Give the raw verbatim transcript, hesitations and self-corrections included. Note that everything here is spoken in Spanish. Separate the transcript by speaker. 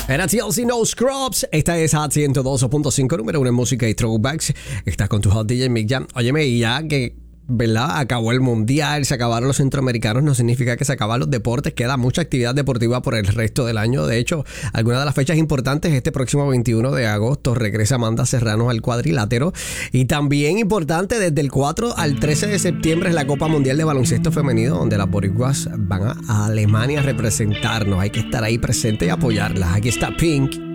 Speaker 1: Era T L C No Scrubs. Esta es Hot ciento dos punto cinco, número uno en música y throwbacks. Estás con tu Hot D J Mick Jam. Óyeme, y ya que, ¿verdad? Acabó el mundial, se acabaron los centroamericanos, no significa que se acaban los deportes. Queda mucha actividad deportiva por el resto del año. De hecho, algunas de las fechas importantes, este próximo veintiuno de agosto regresa Amanda Serrano al cuadrilátero. Y también importante, desde el cuatro al trece de septiembre es la Copa Mundial de Baloncesto Femenino, donde las boricuas van a Alemania a representarnos. Hay que estar ahí presente y apoyarlas. Aquí está Pink.